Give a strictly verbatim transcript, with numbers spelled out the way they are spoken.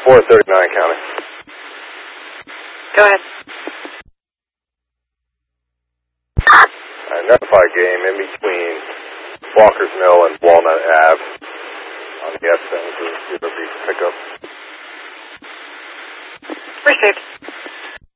four thirty-nine County. Go ahead. Identify game in between Walker's Mill and Walnut Ave on the S ten to give a brief pickup. Received.